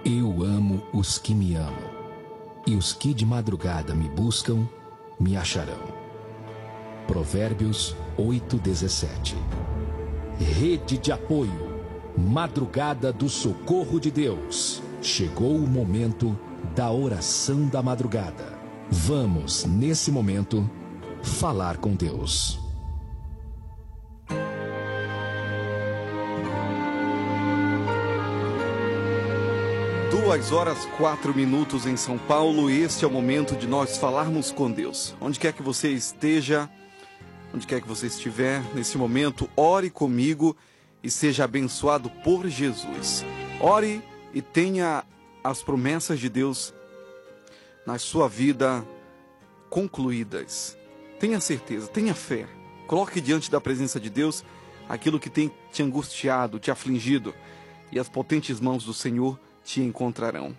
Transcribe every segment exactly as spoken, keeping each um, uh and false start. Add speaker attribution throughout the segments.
Speaker 1: Eu amo os que me amam, e os que de madrugada me buscam, me acharão. Provérbios oito, dezessete. Rede de apoio, madrugada do socorro de Deus. Chegou o momento da oração da madrugada. Vamos, nesse momento, falar com Deus.
Speaker 2: Duas horas, quatro minutos em São Paulo. Este é o momento de nós falarmos com Deus. Onde quer que você esteja, onde quer que você estiver, nesse momento, ore comigo e seja abençoado por Jesus. Ore e tenha as promessas de Deus na sua vida concluídas. Tenha certeza, tenha fé. Coloque diante da presença de Deus aquilo que tem te angustiado, te afligido, e as potentes mãos do Senhor te encontrarão.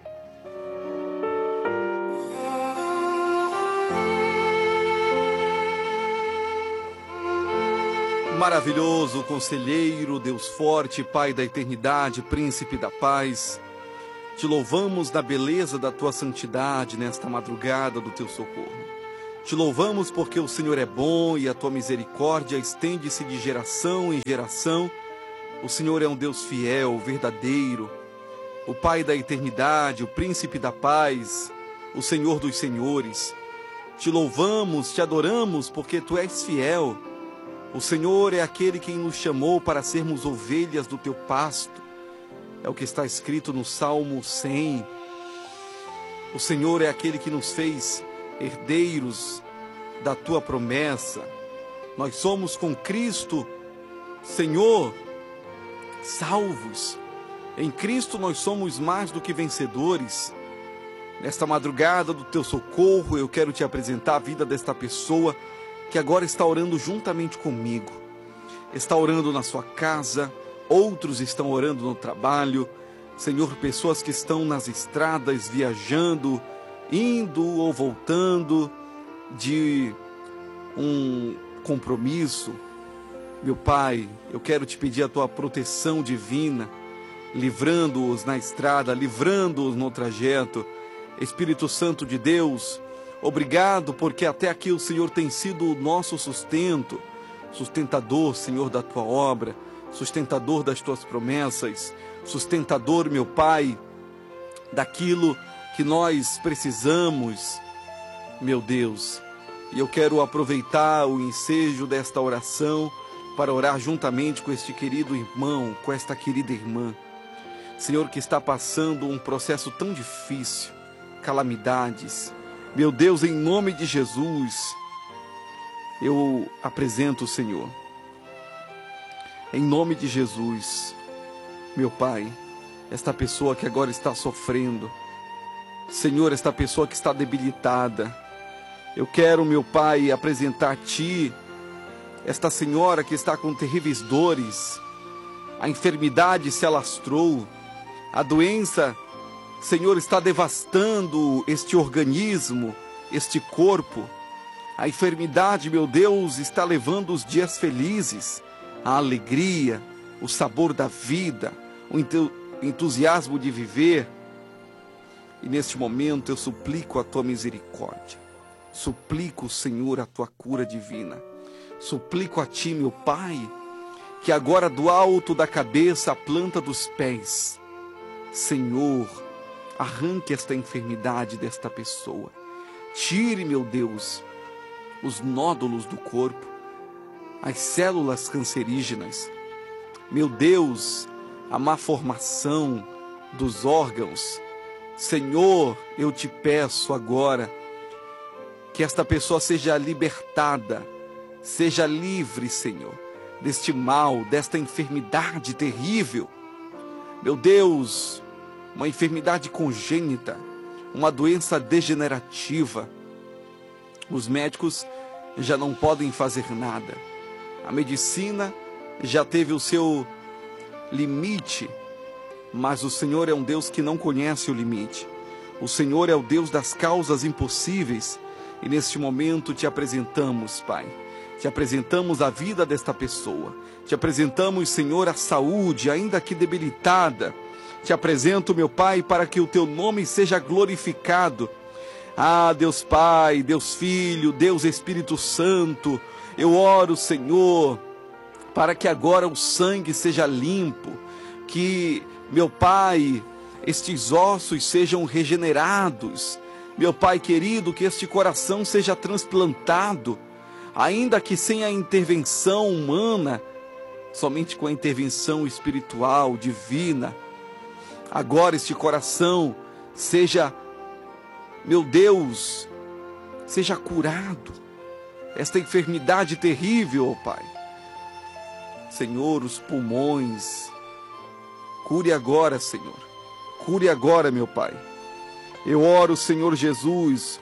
Speaker 2: Maravilhoso conselheiro, Deus forte, Pai da eternidade, príncipe da paz, te louvamos na beleza da tua santidade nesta madrugada do teu socorro. Te louvamos porque o Senhor é bom e a tua misericórdia estende-se de geração em geração. O Senhor é um Deus fiel, verdadeiro, o Pai da eternidade, o príncipe da paz, o Senhor dos senhores. Te louvamos, te adoramos porque tu és fiel. O Senhor é aquele quem nos chamou para sermos ovelhas do teu pasto. É o que está escrito no Salmo cem. O Senhor é aquele que nos fez herdeiros da tua promessa. Nós somos com Cristo, Senhor, salvos. Em Cristo nós somos mais do que vencedores. Nesta madrugada do teu socorro, eu quero te apresentar a vida desta pessoa que agora está orando juntamente comigo. Está orando na sua casa, outros estão orando no trabalho. Senhor, pessoas que estão nas estradas, viajando, indo ou voltando de um compromisso. Meu Pai, eu quero te pedir a tua proteção divina, livrando-os na estrada, livrando-os no trajeto. Espírito Santo de Deus, obrigado porque até aqui o Senhor tem sido o nosso sustento, sustentador, Senhor, da tua obra, sustentador das tuas promessas, sustentador, meu Pai, daquilo que nós precisamos, meu Deus. E eu quero aproveitar o ensejo desta oração para orar juntamente com este querido irmão, com esta querida irmã, Senhor, que está passando um processo tão difícil, calamidades. Meu Deus, em nome de Jesus, eu apresento o Senhor. Em nome de Jesus, meu Pai, esta pessoa que agora está sofrendo, Senhor, esta pessoa que está debilitada, eu quero, meu Pai, apresentar a Ti esta senhora que está com terríveis dores. A enfermidade se alastrou, a doença, Senhor, está devastando este organismo, este corpo. A enfermidade, meu Deus, está levando os dias felizes, a alegria, o sabor da vida, o entusiasmo de viver. E neste momento eu suplico a tua misericórdia, suplico, Senhor, a tua cura divina, suplico a ti, meu Pai, que agora do alto da cabeça à planta dos pés, Senhor, arranque esta enfermidade desta pessoa, tire, meu Deus, os nódulos do corpo, as células cancerígenas, meu Deus, a má formação dos órgãos. Senhor, eu te peço agora que esta pessoa seja libertada, seja livre, Senhor, deste mal, desta enfermidade terrível. Meu Deus, uma enfermidade congênita, uma doença degenerativa. Os médicos já não podem fazer nada. A medicina já teve o seu limite, mas o Senhor é um Deus que não conhece o limite. O Senhor é o Deus das causas impossíveis. E neste momento te apresentamos, Pai. Te apresentamos a vida desta pessoa. Te apresentamos, Senhor, a saúde, ainda que debilitada. te apresento, meu Pai, para que o teu nome seja glorificado. Ah, Deus Pai, Deus Filho, Deus Espírito Santo, eu oro, Senhor, para que agora o sangue seja limpo, que, meu Pai, estes ossos sejam regenerados, meu Pai querido, que este coração seja transplantado, ainda que sem a intervenção humana, somente com a intervenção espiritual, divina. Agora este coração seja, meu Deus, seja curado, esta enfermidade terrível, ó Pai. Senhor, os pulmões, cure agora, Senhor, cure agora, meu Pai. Eu oro, Senhor Jesus,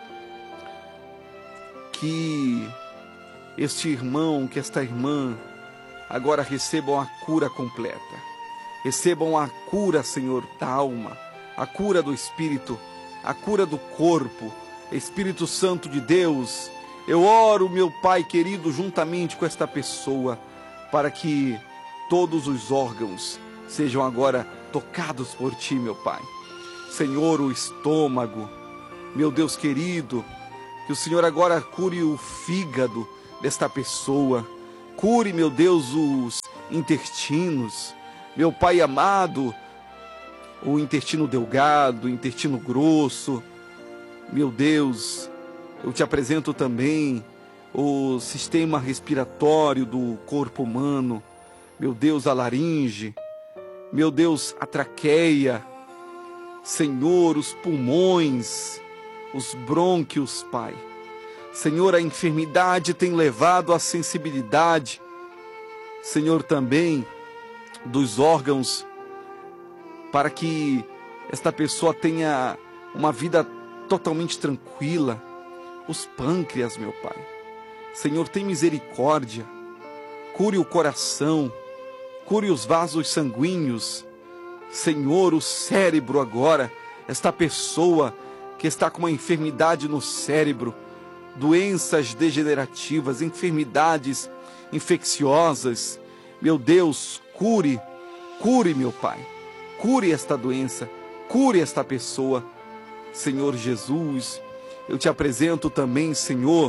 Speaker 2: que este irmão, que esta irmã, agora recebam a cura completa. Recebam a cura, Senhor, da alma, a cura do espírito, a cura do corpo. Espírito Santo de Deus, eu oro, meu Pai querido, juntamente com esta pessoa, para que todos os órgãos sejam agora tocados por Ti, meu Pai. Senhor, o estômago, meu Deus querido, que o Senhor agora cure o fígado desta pessoa, cure, meu Deus, os intestinos, meu Pai amado, o intestino delgado, o intestino grosso, meu Deus, eu te apresento também o sistema respiratório do corpo humano, meu Deus, a laringe, meu Deus, a traqueia, Senhor, os pulmões, os brônquios, Pai. Senhor, a enfermidade tem levado à sensibilidade, Senhor, também dos órgãos, para que esta pessoa tenha uma vida totalmente tranquila. Os pâncreas, meu Pai. Senhor, tem misericórdia, cure o coração, cure os vasos sanguíneos. Senhor, o cérebro agora, esta pessoa que está com uma enfermidade no cérebro, doenças degenerativas, enfermidades infecciosas, meu Deus, cure, cure, meu Pai, cure esta doença, cure esta pessoa. Senhor Jesus, eu te apresento também, Senhor,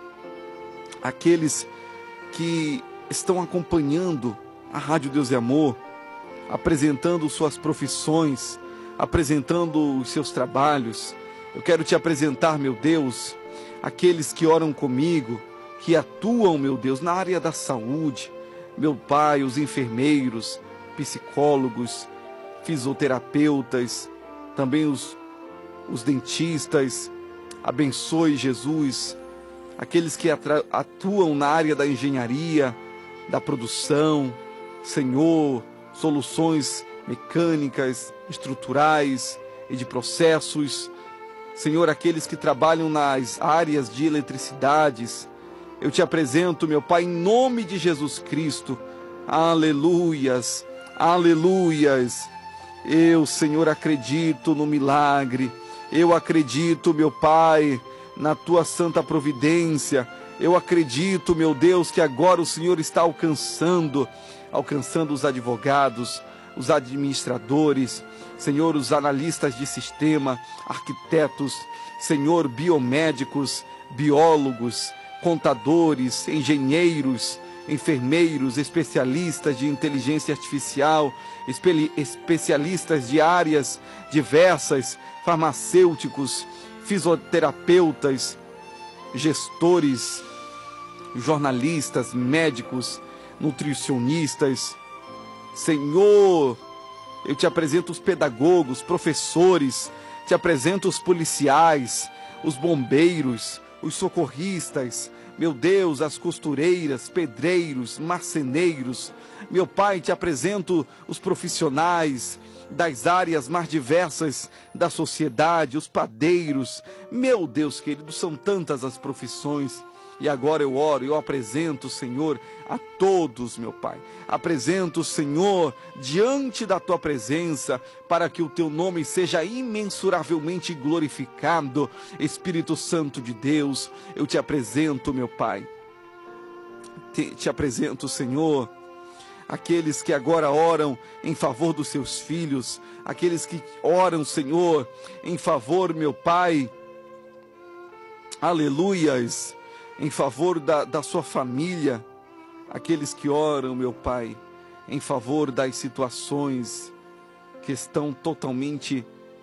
Speaker 2: aqueles que estão acompanhando a Rádio Deus e Amor, apresentando suas profissões, apresentando os seus trabalhos. Eu quero te apresentar, meu Deus, aqueles que oram comigo, que atuam, meu Deus, na área da saúde, meu Pai, os enfermeiros, psicólogos, fisioterapeutas, também os, os dentistas. Abençoe, Jesus, aqueles que atuam na área da engenharia, da produção, Senhor, soluções mecânicas, estruturais e de processos. Senhor, aqueles que trabalham nas áreas de eletricidades, eu te apresento, meu Pai, em nome de Jesus Cristo. Aleluias, aleluias. Eu, Senhor, acredito no milagre. Eu acredito, meu Pai, na Tua santa providência. Eu acredito, meu Deus, que agora o Senhor está alcançando, alcançando os advogados, os administradores, Senhor, os analistas de sistema, arquitetos, Senhor, biomédicos, biólogos, contadores, engenheiros, enfermeiros, especialistas de inteligência artificial, espe- especialistas de áreas diversas, farmacêuticos, fisioterapeutas, gestores, jornalistas, médicos, nutricionistas. Senhor, eu te apresento os pedagogos, professores, te apresento os policiais, os bombeiros, os socorristas, meu Deus, as costureiras, pedreiros, marceneiros. Meu Pai, te apresento os profissionais das áreas mais diversas da sociedade, os padeiros. Meu Deus querido, são tantas as profissões. E agora eu oro, eu apresento, Senhor, a todos, meu Pai. Apresento, Senhor, diante da Tua presença, para que o Teu nome seja imensuravelmente glorificado. Espírito Santo de Deus, eu te apresento, meu Pai. Te, te apresento, Senhor, aqueles que agora oram em favor dos seus filhos, aqueles que oram, Senhor, em favor, meu Pai, aleluias, em favor da, da sua família, aqueles que oram, meu Pai, em favor das situações que estão totalmente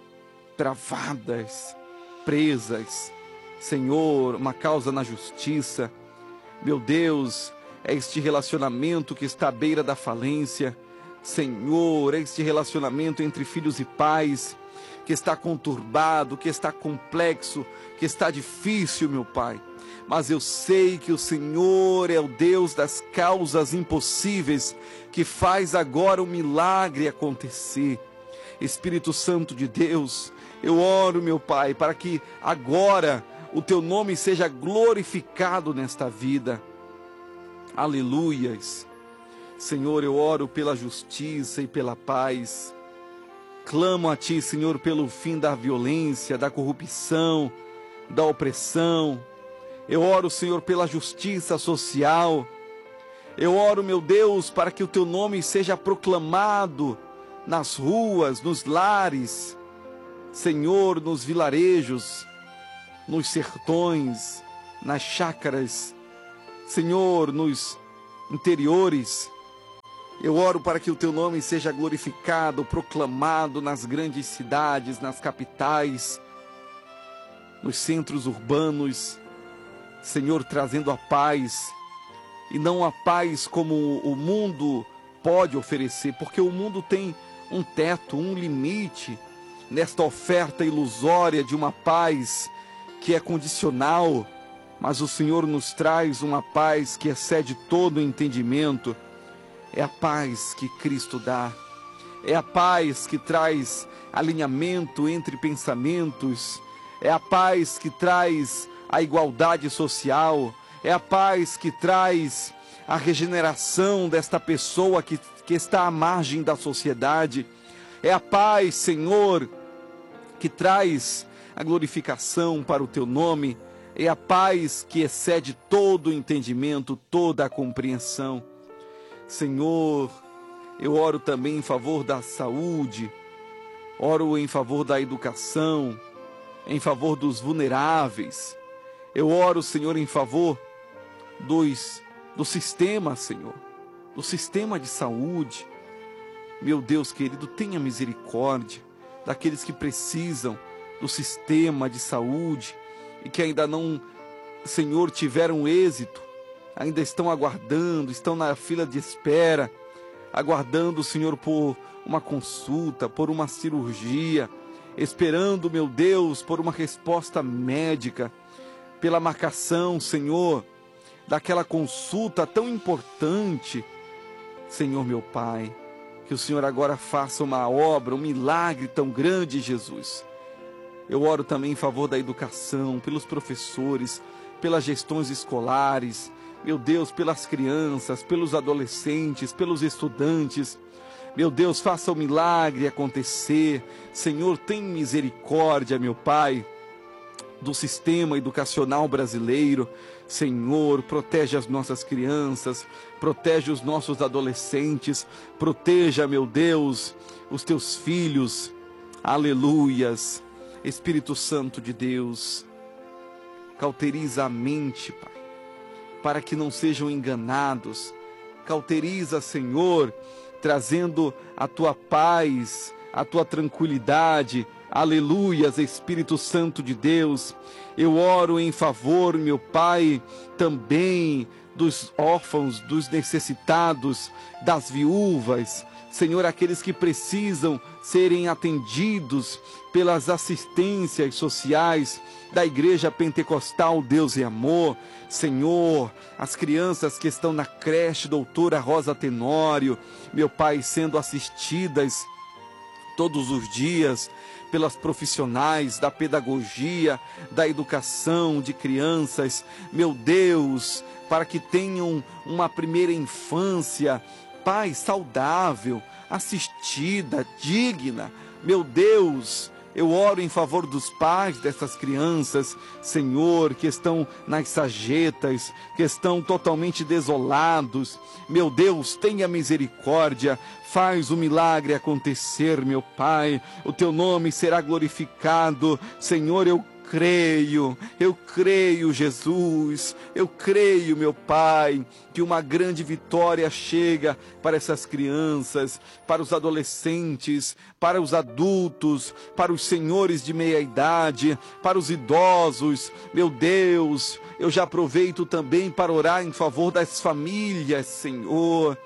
Speaker 2: travadas, presas, Senhor, uma causa na justiça, meu Deus, é este relacionamento que está à beira da falência, Senhor, é este relacionamento entre filhos e pais, que está conturbado, que está complexo, que está difícil, meu Pai. Mas eu sei que o Senhor é o Deus das causas impossíveis, que faz agora o milagre acontecer. Espírito Santo de Deus, eu oro, meu Pai, para que agora o Teu nome seja glorificado nesta vida. Aleluias. Senhor, eu oro pela justiça e pela paz. Clamo a Ti, Senhor, pelo fim da violência, da corrupção, da opressão. Eu oro, Senhor, pela justiça social. Eu oro, meu Deus, para que o Teu nome seja proclamado nas ruas, nos lares, Senhor, nos vilarejos, nos sertões, nas chácaras, Senhor, nos interiores. Eu oro para que o Teu nome seja glorificado, proclamado nas grandes cidades, nas capitais, nos centros urbanos, Senhor, trazendo a paz, e não a paz como o mundo pode oferecer, porque o mundo tem um teto, um limite, nesta oferta ilusória de uma paz que é condicional, mas o Senhor nos traz uma paz que excede todo o entendimento. É a paz que Cristo dá, é a paz que traz alinhamento entre pensamentos, é a paz que traz a igualdade social, é a paz que traz a regeneração desta pessoa que, que está à margem da sociedade, é a paz, Senhor, que traz a glorificação para o Teu nome, é a paz que excede todo o entendimento, toda a compreensão. Senhor, eu oro também em favor da saúde, oro em favor da educação, em favor dos vulneráveis. Eu oro, Senhor, em favor dos, do sistema, Senhor, do sistema de saúde. Meu Deus querido, tenha misericórdia daqueles que precisam do sistema de saúde e que ainda não, Senhor, tiveram êxito, ainda estão aguardando, estão na fila de espera, aguardando, Senhor, por uma consulta, por uma cirurgia, esperando, meu Deus, por uma resposta médica, pela marcação, Senhor, daquela consulta tão importante. Senhor, meu Pai, que o Senhor agora faça uma obra, um milagre tão grande, Jesus. Eu oro também em favor da educação, pelos professores, pelas gestões escolares, meu Deus, pelas crianças, pelos adolescentes, pelos estudantes. Meu Deus, faça o milagre acontecer. Senhor, tem misericórdia, meu Pai, do sistema educacional brasileiro. Senhor, protege as nossas crianças, protege os nossos adolescentes, proteja, meu Deus, os Teus filhos. Aleluias. Espírito Santo de Deus, cauteriza a mente, Pai, para que não sejam enganados. Cauteriza, Senhor, trazendo a Tua paz, a Tua tranquilidade. Aleluias, Espírito Santo de Deus. Eu oro em favor, meu Pai, também dos órfãos, dos necessitados, das viúvas. Senhor, aqueles que precisam serem atendidos pelas assistências sociais da Igreja Pentecostal Deus e Amor. Senhor, as crianças que estão na creche Doutora Rosa Tenório, meu Pai, sendo assistidas todos os dias pelas profissionais da pedagogia, da educação de crianças, meu Deus, para que tenham uma primeira infância, Pai, saudável, assistida, digna, meu Deus, Eu oro em favor dos pais dessas crianças, Senhor, que estão nas sarjetas, que estão totalmente desolados. Meu Deus, tenha misericórdia, faz o milagre acontecer, meu Pai. O teu nome será glorificado. Senhor, eu creio, eu creio, Jesus, eu creio, meu Pai, que uma grande vitória chega para essas crianças, para os adolescentes, para os adultos, para os senhores de meia idade, para os idosos. Meu Deus, eu já aproveito também para orar em favor das famílias, Senhor.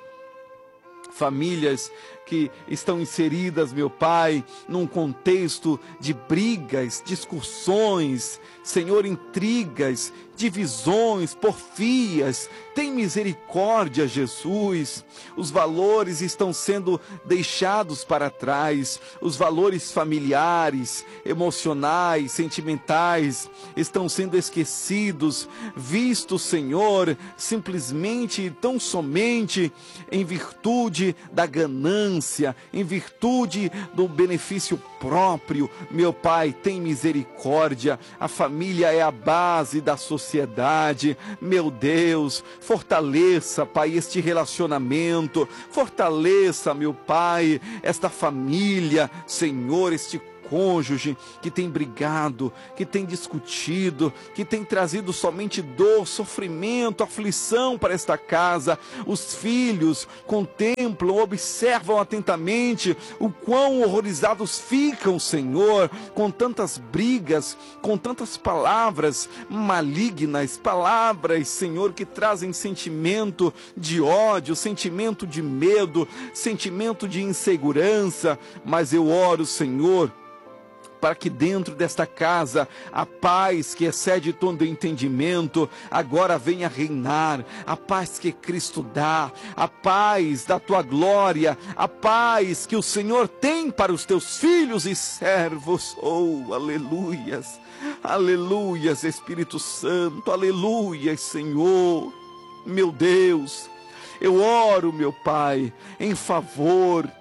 Speaker 2: Famílias que estão inseridas, meu Pai, num contexto de brigas, discussões, Senhor, intrigas, divisões, porfias. Tem misericórdia, Jesus. Os valores estão sendo deixados para trás. Os valores familiares, emocionais, sentimentais estão sendo esquecidos, vistos, Senhor, simplesmente e tão somente em virtude da ganância, em virtude do benefício próprio. Meu Pai, tem misericórdia. A família é a base da sociedade. Meu Deus, fortaleça, Pai, este relacionamento. Fortaleça, meu Pai, esta família, Senhor, este cônjuge que tem brigado, que tem discutido, que tem trazido somente dor, sofrimento, aflição para esta casa. Os filhos contemplam, observam atentamente o quão horrorizados ficam, Senhor, com tantas brigas, com tantas palavras malignas, palavras, Senhor, que trazem sentimento de ódio, sentimento de medo, sentimento de insegurança. Mas eu oro, Senhor, para que dentro desta casa a paz que excede todo entendimento agora venha reinar, a paz que Cristo dá, a paz da tua glória, a paz que o Senhor tem para os teus filhos e servos. Oh, aleluias, aleluias, Espírito Santo, aleluias, Senhor. Meu Deus, eu oro, meu Pai, em favor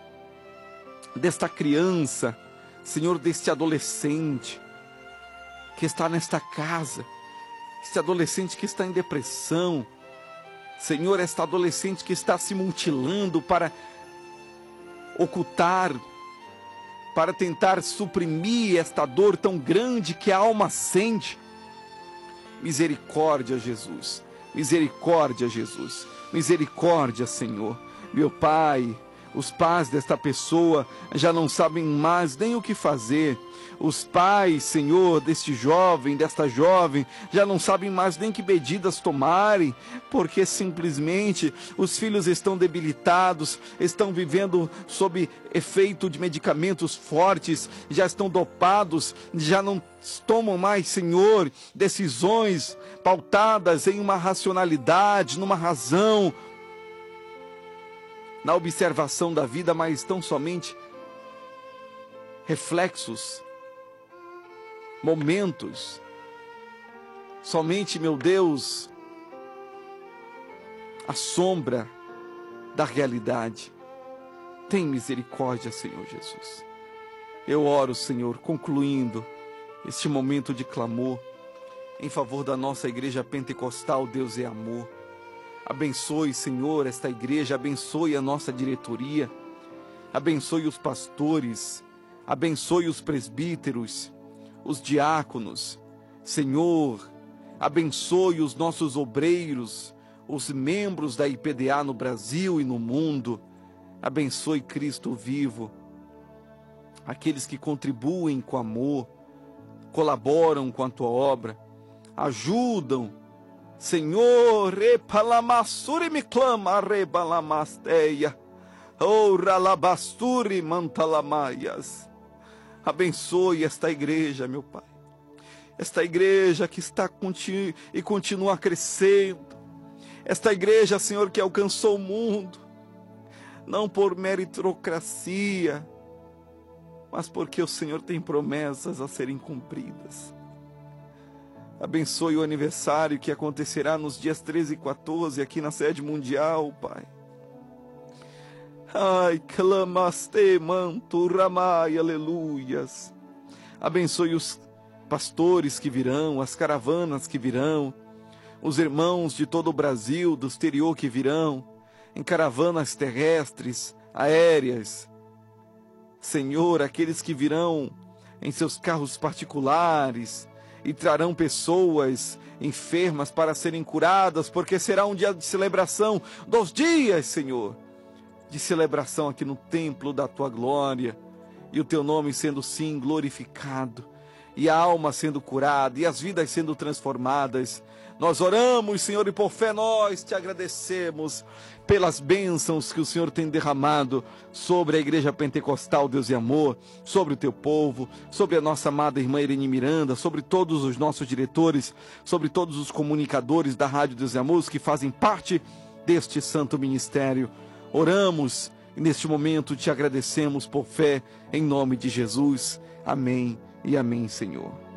Speaker 2: desta criança, Senhor, deste adolescente que está nesta casa, este adolescente que está em depressão, Senhor, esta adolescente que está se mutilando para ocultar, para tentar suprimir esta dor tão grande que a alma sente. Misericórdia, Jesus, misericórdia, Jesus, misericórdia, Senhor. Meu Pai, os pais desta pessoa já não sabem mais nem o que fazer. Os pais, Senhor, deste jovem, desta jovem, já não sabem mais nem que medidas tomarem, porque simplesmente os filhos estão debilitados, estão vivendo sob efeito de medicamentos fortes, já estão dopados, já não tomam mais, Senhor, decisões pautadas em uma racionalidade, numa razão, na observação da vida, mas tão somente reflexos, momentos, somente, meu Deus, a sombra da realidade. Tem misericórdia, Senhor Jesus. Eu oro, Senhor, concluindo este momento de clamor em favor da nossa igreja pentecostal. Deus é amor. Abençoe, Senhor, esta igreja, abençoe a nossa diretoria, abençoe os pastores, abençoe os presbíteros, os diáconos. Senhor, abençoe os nossos obreiros, os membros da I P D A no Brasil e no mundo. Abençoe, Cristo vivo, aqueles que contribuem com amor, colaboram com a tua obra, ajudam. Senhor, repalamassuri me clama, rebalamasteia, ora labasturi mantalamaias. Abençoe esta igreja, meu Pai, esta igreja que está continu e continua crescendo, esta igreja, Senhor, que alcançou o mundo, não por meritocracia, mas porque o Senhor tem promessas a serem cumpridas. Abençoe o aniversário que acontecerá nos dias treze e quatorze aqui na sede mundial, Pai. Ai, clamaste manto ramai, aleluias. Abençoe os pastores que virão, as caravanas que virão, os irmãos de todo o Brasil, do exterior que virão, em caravanas terrestres, aéreas. Senhor, aqueles que virão em seus carros particulares e trarão pessoas enfermas para serem curadas, porque será um dia de celebração, dos dias, Senhor, de celebração aqui no templo da Tua glória, e o Teu nome sendo sim glorificado, e a alma sendo curada, e as vidas sendo transformadas. Nós oramos, Senhor, e por fé nós te agradecemos pelas bênçãos que o Senhor tem derramado sobre a Igreja Pentecostal Deus e Amor, sobre o Teu povo, sobre a nossa amada irmã Irene Miranda, sobre todos os nossos diretores, sobre todos os comunicadores da Rádio Deus e Amor que fazem parte deste santo ministério. Oramos e neste momento te agradecemos por fé, em nome de Jesus. Amém e amém, Senhor.